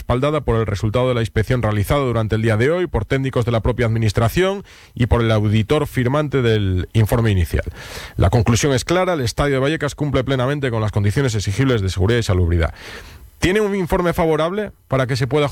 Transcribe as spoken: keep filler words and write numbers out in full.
respaldada por el resultado de la inspección realizada durante el día de hoy, por técnicos de la propia Administración y por el auditor firmante del informe inicial. La conclusión es clara: el Estadio de Vallecas cumple plenamente con las condiciones exigibles de seguridad y salubridad. ¿Tiene un informe favorable para que se pueda